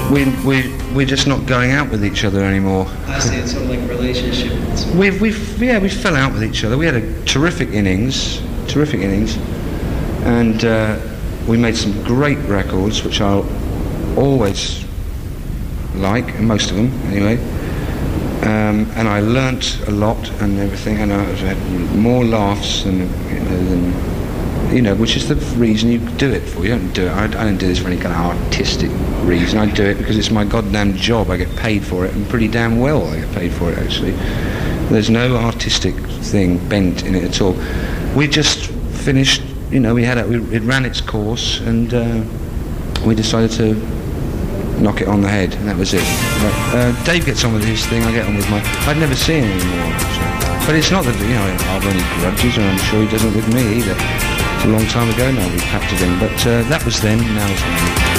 we're just not going out with each other anymore. I see, it's sort of like a relationship. We fell out with each other. We had a terrific innings, and we made some great records, which I'll always like, and most of them anyway. And I learnt a lot and everything, and I've had more laughs than which is the reason you do it for. You don't do it. I don't do this for any kind of artistic reason. I do it because it's my goddamn job. I get paid for it, and pretty damn well I get paid for it, actually. There's no artistic thing bent in it at all. We just finished, it ran its course, and we decided to knock it on the head, and that was it. But, Dave gets on with his thing, I get on with mine. I'd never seen him anymore, actually. But it's not that, I harbour any grudges, and I'm sure he doesn't with me either. It's a long time ago now we packed it in, but that was then, now it's now.